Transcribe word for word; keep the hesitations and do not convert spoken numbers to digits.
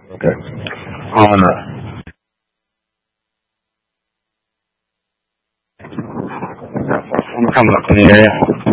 Okay. On. Uh, I'm coming up in the area.